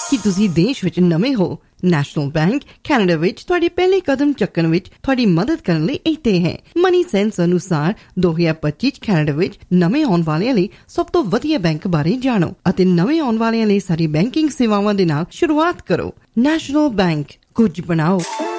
कि तुसी देश विच नवे हो। नैशनल बैंक कैनेडा विच तुहाडे पहले कदम चक्कण विच तुहाडी मदद करन लई इत्थे है। मनी सेंस अनुसार 2025 कैनेडा विच नवे आउण वालियां लई सब तो वधिया बैंक बारे जाणो अते नवे आउण वालियां लई सारी बैंकिंग सेवावां दे नाल शुरुआत करो। नैशनल बैंक, कुछ बनाओ।